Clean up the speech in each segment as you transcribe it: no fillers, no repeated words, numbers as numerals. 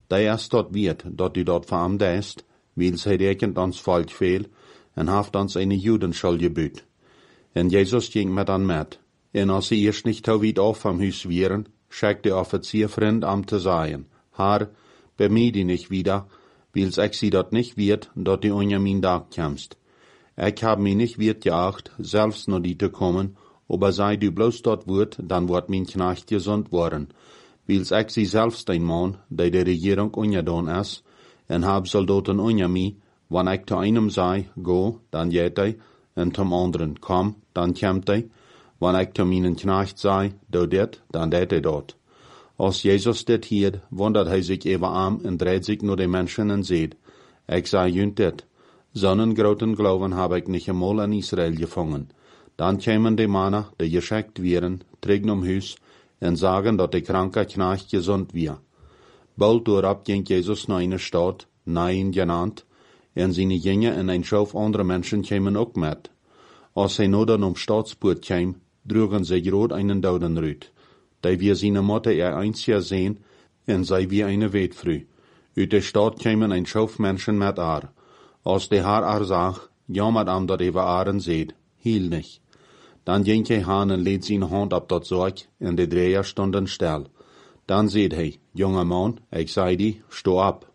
Da erst dort wird, dort die dort verarmt ist, weil sie rekent ons Volk veel, en haft ons eine Judenschuld gebüht. En Jesus ging met an met. En als sie erst nicht so weit auf vom Hus wären, schickt der Offizierfreund am zu sagen, Herr, bemüht die nicht wieder, weil's ich sie dort nicht wird, dort die unter mein Dach kämst. Ich hab mich nicht wird geacht, selbst nur die zu kommen, aber sei du bloß dort wird, dann wird mein Knecht gesund worden. Weil's ich sie selbst ein Mann, der die Regierung unterdon ist, en hab Soldaten unter mich, wann ich zu einem sei, go, dann geht er, en zum anderen, komm, dann kommt er, wann ich zu meinen Knecht sei, do det, dann det er dort. Als Jesus det hielt, wundert hij sich even am en dreht sich nur die Menschen en seht, ich sei jünt det. Sonnen großen Glauben hab ich nicht einmal in Israel gefangen. Dann kämen die Männer, die geschickt wären, trägen Hus, en sagen, dass der kranke Knecht gesund wir. Bald darauf ging Jesus nach einer Stadt, Nain genannt, en seine Jünger en ein Schauf andere Menschen kämen auch mit. Als sie nur dann Staatspoort kämen, trugen sie grad einen Daudenrüt. Da wir seine Mutter einziger sehen, en sei wie eine Wetfrüh. Uit der Stadt kämen ein Schauf Menschen mit Aar. Als der Herr sag, jammert am dat über Aaren seht, hiel nicht. Dann ging hij han en lädt seine Hand ab dat Sorg, en de Dreher stunden still. Dann seht hij, junger Mann, ich sei die, steh ab.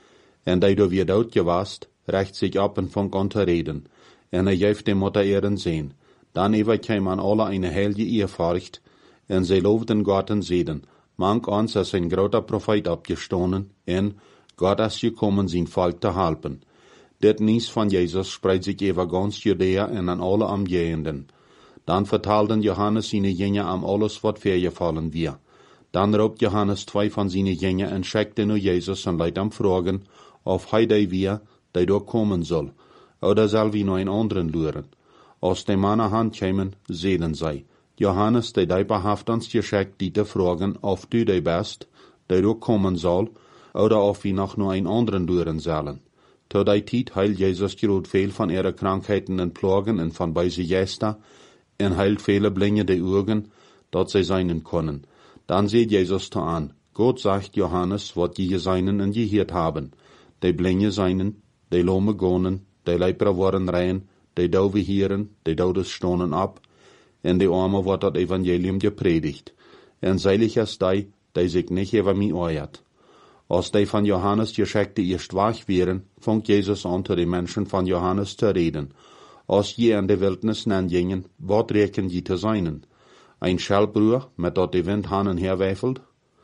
En da du wieder dort gewast, recht sich ab en fang an zu reden, en geeft de Mutter ihren Sehn. Dann über käm an alle eine heilige Ehrfurcht, en sie lobten Gott en seden, manch uns als ein großer Prophet abgestohlen, en Gott ist gekommen, sein Volk zu helfen. Dit Nies van Jesus spreidt sich über ganz Judäa en an alle Umgehenden. Dann vertelden Johannes seine Jünger am alles, wat vorgefallen wir. Dann roept Johannes 2 von seinen Jünger en schickte nur Jesus en leidt am fragen, of hij die wir, die dort kommen soll, oder soll wie noch ein anderen luren. Als die Männer hand kämen, sehen sie. Johannes, die behaupt uns geschickt, die te fragen, of du die bist, die dort kommen soll, oder of wir noch nur ein anderen luren sollen. Tot die Tijd heilt Jesus gerot veel van ihre Krankheiten en Plagen en van bij sie Gäste, en heilt viele Blinde die Augen, dat sie seinen können. Dann seht Jesus da an. Gott sagt Johannes, wat die seinen en gehört haben. Die Blinde seinen, die Lome gonen, die Leibrer worden rein, die Dove hieren, die Dodes stonen ab, en die Arme wordt dat Evangelium gepredigt. En seilig ist die sich nicht über mich euert. Als die von Johannes Geschichte erst wach wären, fängt Jesus an, zu den Menschen von Johannes zu reden. Als je in die Wildnis gingen, wat reken die zu seinen? Ein Schellbruch, mit dat die Wind han en herweifelt?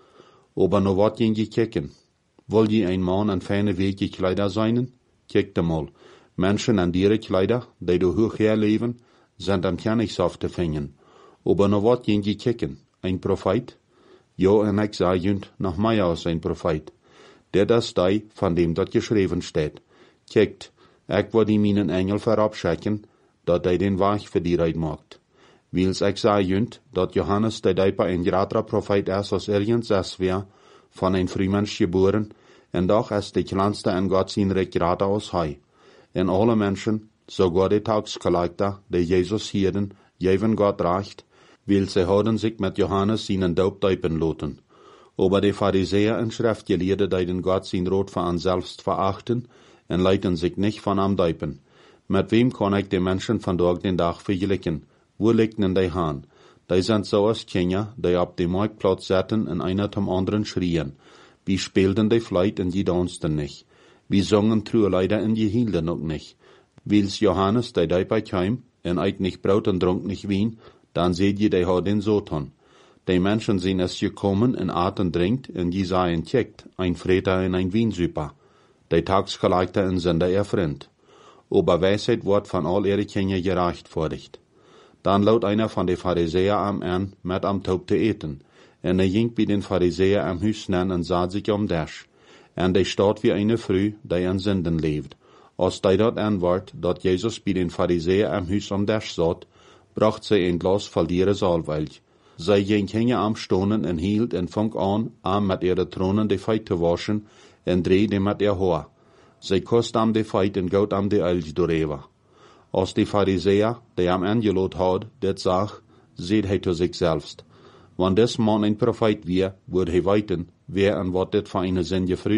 Aber no wat ging je kicken? Will je ein Mann an feine Wege Kleider seinen? Kickt mal. Menschen an ihre Kleider, die du hoch herleben, sind am Königshof zu finden. Aber no wat ging je kicken? Ein Prophet? Jo, en ich sag jünd, noch mehr als ein Prophet. Der das die, von dem dat geschrieben steht. Kickt, ich will die meinen Engel verabschicken, dat die den Weg für die Reit macht. Weils ich sag jünd, dat Johannes der Deiper ein grater Prophet ist, als irgendwas wär, von ein Frühmensch geboren, en doch ist die kleinste en Gott sein Recht grater als hei. En alle Menschen, sogar die Tagsgeleiter, die Jesus hieren, geben Gott recht, weil sie haben sich mit Johannes seinen Daub deipen lassen. Aber die Pharisäer und Schriftgelehrte, die den Gott sein Rot von an selbst verachten, en leiten sich nicht von am deipen. Mit wem kann ich die Menschen von Tag den Tag vergleichen? Wo liegt denn die Hahn? Die sind so als Kinder, die auf dem Marktplatz sitzen und einer zum anderen schrien. Wie spielten die Fleit und die tanzten nicht. Wie sangen Trüleider und die hielten auch nicht. Weils Johannes, der dabei kam, und eit nicht Brot und trank nicht Wein, dann seht ihr, die hat den Sotan. Die Menschen sind es gekommen und aten trinkt, und die seien checkt, ein Freter und ein Winsüper. Die Tagsgeleiter und sind der Freund. Aber Weisheit wird von all ihre Kinder gerechtfertigt. Dann laut einer von den Pharisäer am an, mit am Taub zu eten. En ging bei den Pharisäer am Hus nen und sah sich am Dash. En die steht wie eine Früh, die an Sünden lebt. Als die dort anwart, dat Jesus bei den Pharisäer am Hus am Dash satt, bracht sie ein Glas voll ihre Salbwelch. Sie ging hinge am Stonen en hielt en fang an mit ihre Thronen die Feit zu waschen, en drehte mit ihr Haar. Sie kost am die Feit en gaut am die Elch dorewa. Als die Pharisäer, die am angelot had, dit sag, seht hij zu sich selbst. Wann des Mann ein Prophet wir, wird hij weiten, wer en wat dit für eine Sinn gefrüht